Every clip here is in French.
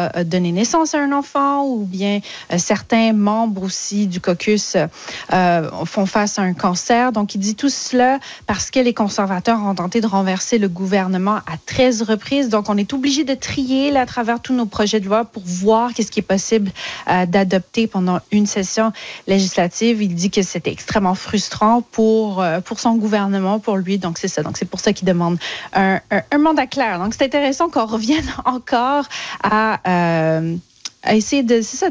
a donné naissance à un enfant, ou bien certains membres aussi du caucus font face à un cancer. Donc, il dit tout cela parce que les conservateurs ont tenté de renverser le gouvernement à 13 reprises. Donc, on est obligé de trier là, à travers tous nos projets de loi pour voir qu'est-ce qui est possible d'adopter pendant une session législative. Il dit que c'était extrêmement frustrant pour son gouvernement, pour lui. Donc, c'est ça. Donc, c'est pour ça qu'il demande un mandat clair. Donc, c'est intéressant qu'on revienne encore à essayer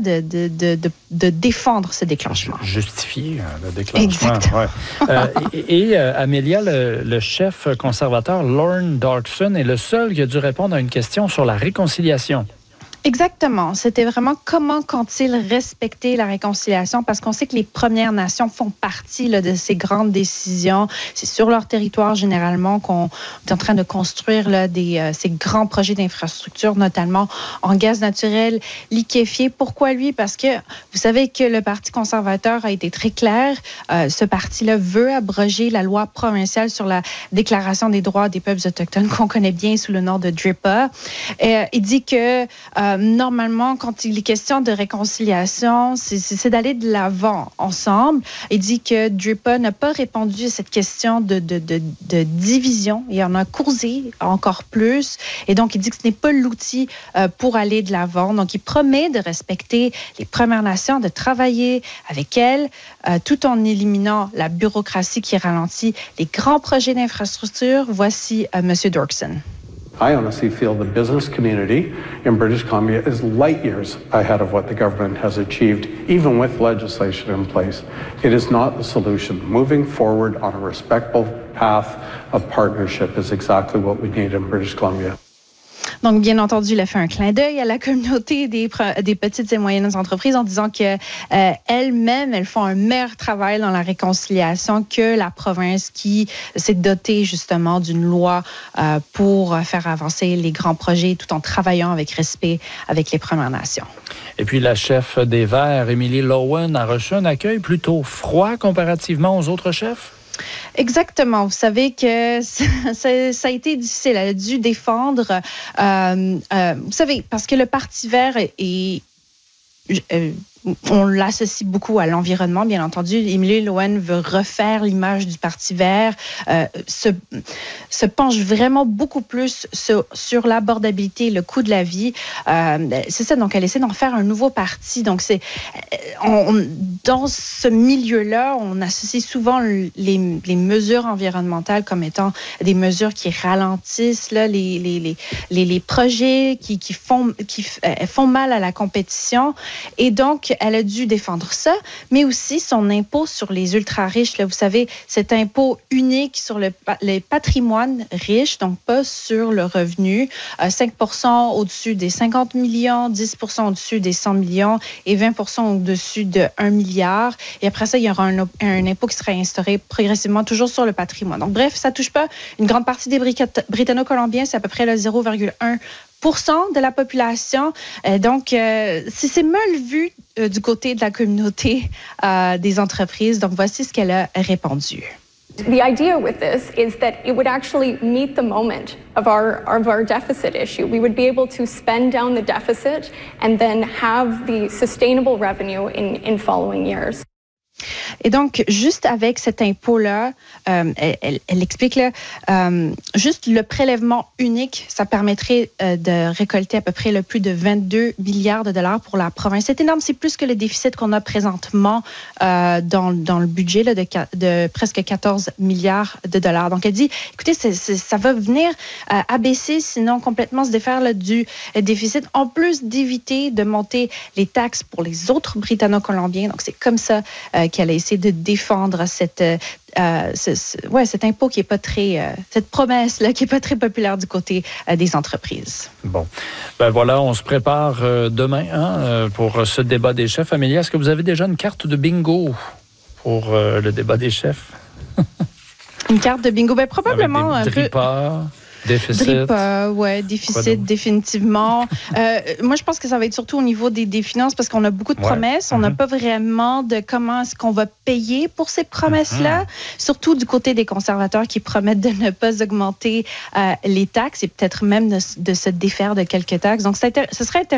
de défendre ce déclenchement. Justifier le déclenchement. Exactement. Ouais. Amélia, le chef conservateur Lorne Darkson est le seul qui a dû répondre à une question sur la réconciliation. Exactement. C'était vraiment comment compte-t-il respecter la réconciliation, parce qu'on sait que les Premières Nations font partie là, de ces grandes décisions. C'est sur leur territoire généralement qu'on est en train de construire là, ces grands projets d'infrastructure, notamment en gaz naturel liquéfié. Pourquoi lui? Parce que vous savez que le Parti conservateur a été très clair. Ce parti-là veut abroger la loi provinciale sur la Déclaration des droits des peuples autochtones qu'on connaît bien sous le nom de DRIPA. Il dit que normalement, quand il est question de réconciliation, c'est d'aller de l'avant ensemble. Il dit que DRIPA n'a pas répondu à cette question de division. Il en a causé encore plus. Et donc, il dit que ce n'est pas l'outil pour aller de l'avant. Donc, il promet de respecter les Premières Nations, de travailler avec elles, tout en éliminant la bureaucratie qui ralentit les grands projets d'infrastructure. Voici M. Darkson. I honestly feel the business community in British Columbia is light years ahead of what the government has achieved, even with legislation in place. It is not the solution. Moving forward on a respectful path of partnership is exactly what we need in British Columbia. Donc, bien entendu, il a fait un clin d'œil à la communauté des petites et moyennes entreprises en disant que elles-mêmes, elles font un meilleur travail dans la réconciliation que la province qui s'est dotée justement d'une loi pour faire avancer les grands projets tout en travaillant avec respect avec les Premières Nations. Et puis, la chef des Verts, Emily Lowen, a reçu un accueil plutôt froid comparativement aux autres chefs? Exactement. Vous savez que ça a été difficile. Elle a dû défendre, vous savez, parce que le Parti vert on l'associe beaucoup à l'environnement, bien entendu. Emily Lowen veut refaire l'image du Parti vert, se penche vraiment beaucoup plus sur l'abordabilité, le coût de la vie. C'est ça, donc elle essaie d'en faire un nouveau parti. Donc, dans ce milieu-là, on associe souvent les mesures environnementales comme étant des mesures qui ralentissent là, les projets qui font mal à la compétition. Et donc, elle a dû défendre ça, mais aussi son impôt sur les ultra-riches. Là, vous savez, cet impôt unique sur les patrimoines riches, donc pas sur le revenu, 5% au-dessus des 50 millions, 10% au-dessus des 100 millions et 20% au-dessus de 1 milliard. Et après ça, il y aura un impôt qui sera instauré progressivement toujours sur le patrimoine. Donc, bref, ça touche pas une grande partie des Britanno-Colombiens, c'est à peu près le 0,1% de la population. Donc, c'est mal vu du côté de la communauté des entreprises. Donc, voici ce qu'elle a répondu. The idea with this is that it would actually meet the moment of our deficit issue. We would be able to spend down the deficit and then have the sustainable revenue in following years. Et donc, juste avec cet impôt-là, elle explique, là, juste le prélèvement unique, ça permettrait de récolter à peu près plus de 22 milliards de dollars pour la province. C'est énorme, c'est plus que le déficit qu'on a présentement dans le budget là, de presque 14 milliards de dollars. Donc, elle dit, écoutez, ça va venir abaisser, sinon complètement se défaire là, du déficit, en plus d'éviter de monter les taxes pour les autres Britanno-Colombiens. Donc, c'est comme ça qu'elle a essayé de défendre cet impôt qui est pas très, cette promesse-là qui est pas très populaire du côté des entreprises. Bon, ben voilà, on se prépare demain pour ce débat des chefs. Amélie, est-ce que vous avez déjà une carte de bingo pour le débat des chefs? Une carte de bingo? Ben, probablement avec des DRIPA. Déficit. DRIPA, oui, déficit, définitivement. Moi, je pense que ça va être surtout au niveau des finances parce qu'on a beaucoup de promesses. On n'a pas vraiment de comment est-ce qu'on va payer pour ces promesses-là. Surtout du côté des conservateurs qui promettent de ne pas augmenter les taxes et peut-être même de se défaire de quelques taxes. Donc, ce serait intéressant